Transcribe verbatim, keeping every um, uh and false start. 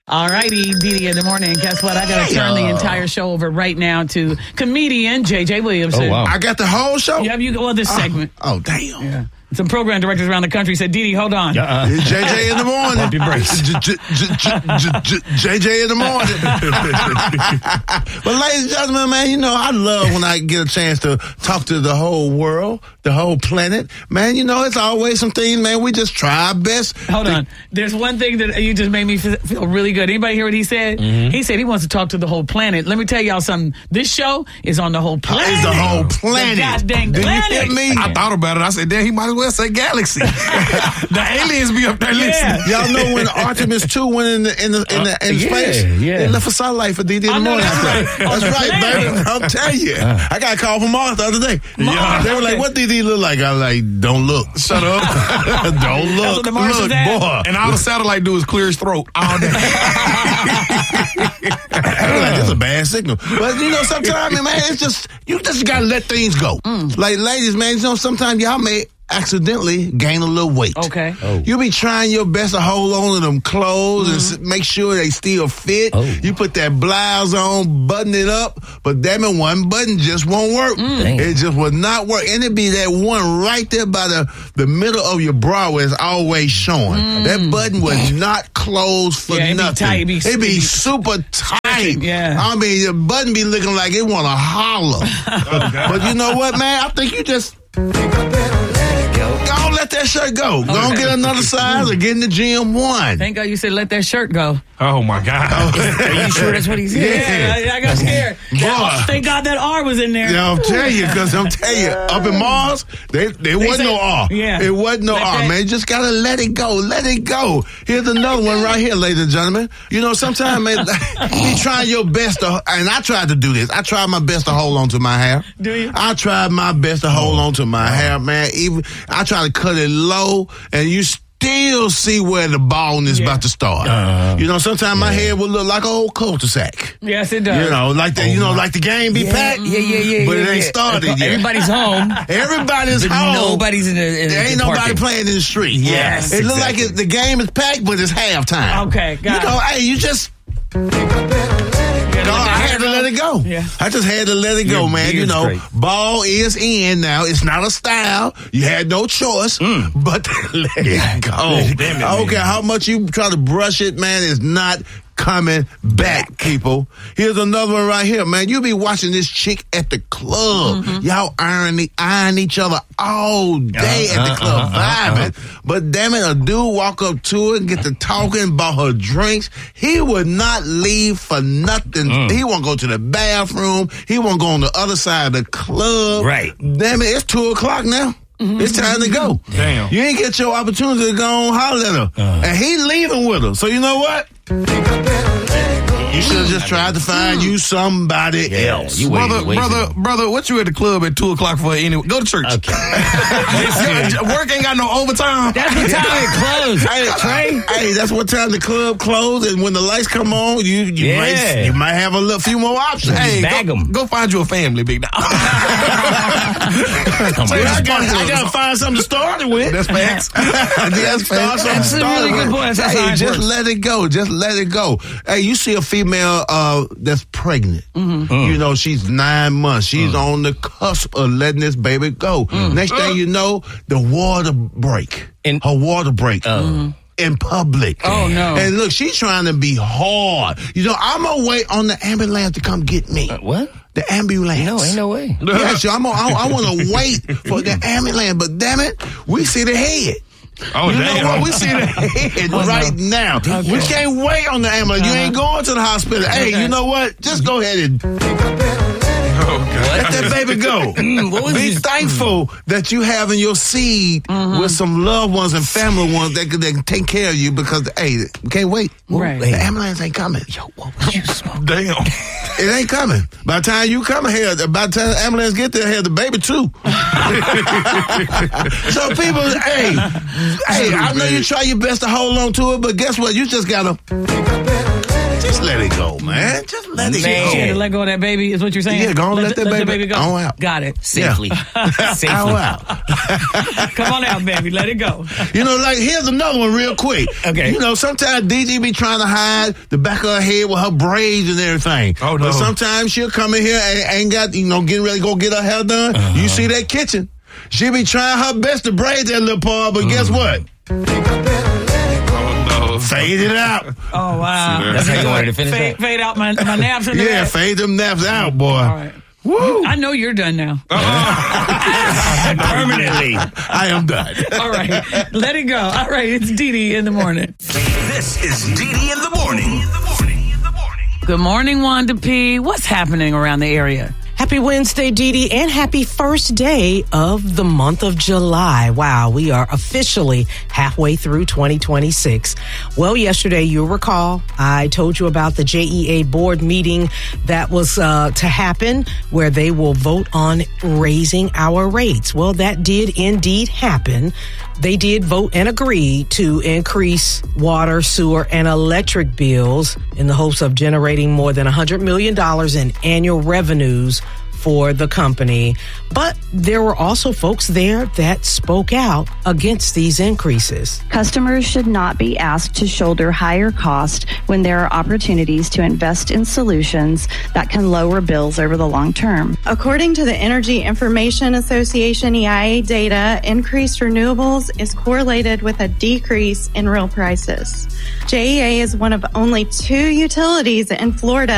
All righty, Didi in the morning. And guess what? I got to turn the entire show over right now to comedian J J Williamson. Oh, wow. I got the whole show? Yeah, you go on this segment. Oh, oh damn. Yeah. Some program directors around the country said, Didi, hold on. Uh-uh. J J in the morning. Bump your brakes. J J in the morning. But ladies and gentlemen, man, you know, I love when I get a chance to talk to the whole world, the whole planet. Man, you know, it's always some things, man, we just try our best. Hold on. There's one thing that you just made me feel really good. Anybody hear what he said? Mm-hmm. He said he wants to talk to the whole planet. Let me tell y'all something. This show is on the whole planet. It's the whole planet. The goddamn Did planet. you hear me? I thought about it. I said, damn, he might as well say galaxy. The aliens be up there listening. Yeah. Y'all know when Artemis two went in the, in the, in, the, in Uh, yeah, space? yeah. They left for satellite for D D in the I know morning. that's right. That's On the right, planet. baby. I'm telling you. I got a call from Mars the other day. Mars, They were like, okay. what D D look like? I was like, don't look. Shut up. Don't That's look. what the Martians Look, had? boy. And all the satellite do is clear his throat all day. I was like, that's a bad signal. But, you know, sometimes, man, it's just, you just got to let things go. Mm. Like, ladies, man, you know, sometimes y'all may accidentally gain a little weight. Okay. Oh. You be trying your best to hold on to them clothes and s- make sure they still fit. Oh. You put that blouse on, button it up, but damn it, one button just won't work. Dang. It just would not work. And it be that one right there by the, the middle of your bra where it's always showing. That button would not close for Yeah, it be nothing. tight. It be- It be it be super tight. Yeah. I mean, the button be looking like it want to holler. But you know what, man? I think you just... Go let that shirt go. Go and get another size or get in the gym one. Thank God you said let that shirt go. Oh, my God. Are you sure that's what he said? Yeah, I, I got scared. Boy. Thank God that R was in there. Yeah, I'm telling you, because I'm telling you, up in Mars, they, there wasn't say- no R. yeah. It wasn't no Like R, that. man. You just got to let it go. Let it go. Here's another one right here, ladies and gentlemen. You know, sometimes, man, you be trying your best to, and I tried to do this. I tried my best to hold on to my hair. Do you? I tried my best to hold on to my hair, man. Even I try to cut it low, and you still see where the baldness Yeah. about to start. Uh, you know, sometimes my hair will look like an old cul-de-sac. Yes, it does. You know, like the, you know, like the game be packed. Yeah, yeah, yeah. But yeah, it ain't yeah. started yet. Everybody's home. Everybody's But home. nobody's in the in There the ain't nobody parking. playing in the street. Yes, It look exactly. like it, the game is packed, but it's halftime. Okay, got You know, it. hey, you just... Yeah, No, let I that had hair to go. let it go. Yeah. I just had to let it go, Your man. You beard's know, great. ball is in now. It's not a style. You had no choice, but let it go. Damn it, I don't man. care how much you try to brush it, man. It's not coming back, people. Here's another one right here, man. You be watching this chick at the club. Y'all iron, iron each other all day at the club, vibing. But damn it, a dude walk up to her and get to talking, bought her drinks. He would not leave for nothing. He won't go to the bathroom. He won't go on the other side of the club. Right. Damn it, it's two o'clock now. It's time to go. Damn. You ain't get your opportunity to go on holler at her. And he leaving with her. So you know what? You should have just tried to find you somebody Yeah, else. you waited Brother, way too brother, long. brother, what you at the club at two o'clock for anyway? Go to church. Okay. Work ain't got no overtime. That's what time it closed. Hey, Trey. Hey, that's what time the club closed, and when the lights come on, you you Yeah. might you might have a little, few more options. Hey, Bag go, 'em. go find you a family, big dog. Come Hey, I on. gotta, I gotta find something to start it with. That's facts. That's That's a really good point. That's hey, how it just works. let it go. Just let it go. Hey, you see a female uh, that's pregnant. You know, she's nine months. She's on the cusp of letting this baby go. Next thing you know, the water break. In- Her water break. In public. Oh, no. And look, she's trying to be hard. You know, I'm gonna wait on the ambulance to come get me. What? The ambulance. No, ain't no way. Yeah, so I'm gonna, I, I want to wait for the ambulance, but damn it, we see the head. Oh, You damn. know what? We see the head right now. We can't wait on the ambulance. You ain't going to the hospital. Hey, you know what? Just go ahead and Oh, God. let that baby go. Mm, what was Be his- thankful that you have in your seed with some loved ones and family ones that can, that can take care of you because, hey, we can't wait. Right. The ambulance ain't coming. Yo, what was you smoking? Damn. It ain't coming. By the time you come here, by the time the ambulance get there, here the baby too. So people, hey, hey, I know you try your best to hold on to it, but guess what? You just gotta Just let it go, man. Just let it Man. She had to go. let go of that baby, is what you're saying? Yeah, go on, let the, that the baby go. on out. Got it. Safely. Safely. Ow, out. Come on out, baby. Let it go. You know, like, here's another one real quick. Okay. You know, sometimes D J be trying to hide the back of her head with her braids and everything. Oh, no. But sometimes she'll come in here and ain't got, you know, getting ready to go get her hair done. Uh-huh. You see that kitchen. She be trying her best to braid that little part, but guess what? Oh, no. Fade it out. Oh, wow. That's how you wanted to finish Fade, that? fade out my, my naps in the Yeah, back. fade them naps out, boy. All right. Woo! I know you're done now. Permanently. I am done. All right. Let it go. All right. It's Dee Dee in the morning. This is Dee Dee in the morning. In the morning. In the morning. Good morning, Wanda P. What's happening around the area? Happy Wednesday, Dee Dee, and happy first day of the month of July. Wow, we are officially halfway through twenty twenty-six. Well, yesterday, you'll recall, I told you about the J E A board meeting that was uh, to happen where they will vote on raising our rates. Well, that did indeed happen. They did vote and agree to increase water, sewer, and electric bills in the hopes of generating more than one hundred million dollars in annual revenues for the company. But there were also folks there that spoke out against these increases. Customers should not be asked to shoulder higher costs when there are opportunities to invest in solutions that can lower bills over the long term. According to the Energy Information Association E I A data, increased renewables is correlated with a decrease in real prices. J E A is one of only two utilities in Florida